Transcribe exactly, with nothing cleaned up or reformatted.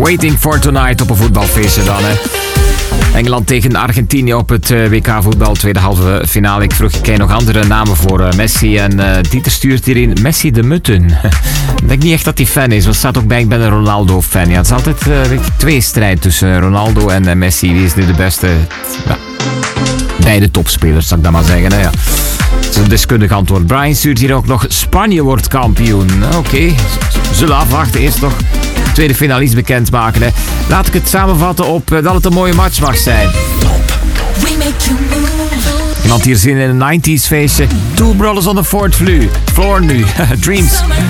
Waiting for Tonight op een voetbalfeestje dan, hè. Engeland tegen Argentinië op het W K voetbal, tweede halve finale. Ik vroeg, ik ken nog andere namen voor uh, Messi. En uh, Dieter stuurt hierin Messi de Mutten. Ik denk niet echt dat hij fan is, want het staat ook bij, ik ben een Ronaldo-fan. Ja, het is altijd uh, twee strijd tussen Ronaldo en uh, Messi. Wie is nu de beste? Ja. Beide topspelers, zal ik dat maar zeggen. Hè, ja. Dat is een deskundig antwoord. Brian stuurt hier ook nog Spanje wordt kampioen. Oké, okay. Zullen afwachten. Eerst nog tweede finalist bekendmaken. Hè. Laat ik het samenvatten op uh, dat het een mooie match mag zijn. Iemand hier zin in een nineties feestje. Two Brothers on the Fourth Floor nu. Dreams.